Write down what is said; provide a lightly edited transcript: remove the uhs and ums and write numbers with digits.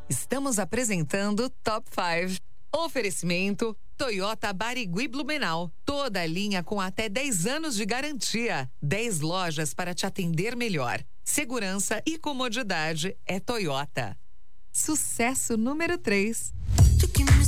Estamos apresentando Top 5. Oferecimento Toyota Barigui Blumenau. Toda a linha com até 10 anos de garantia. 10 lojas para te atender melhor. Segurança e comodidade é Toyota. Sucesso número 3.